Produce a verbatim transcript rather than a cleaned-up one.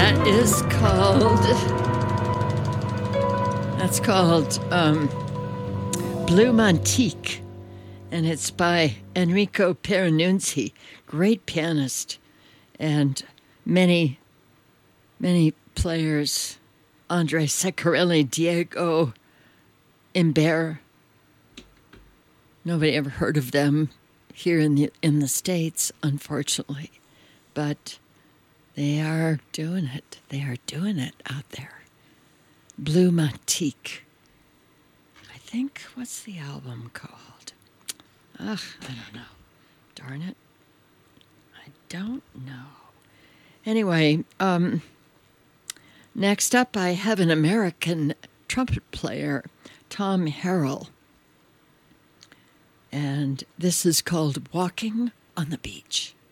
That is called, that's called um, Blue Montique, and it's by Enrico Peranunzi, great pianist, and many, many players, Andre Ceccarelli, Diego Imbert. Nobody ever heard of them here in the in the States, unfortunately, but they are doing it. They are doing it out there. Blue Montique. I think, what's the album called? Ugh, I don't know. Darn it. I don't know. Anyway, um, next up I have an American trumpet player, Tom Harrell. And this is called Walking on the Beach.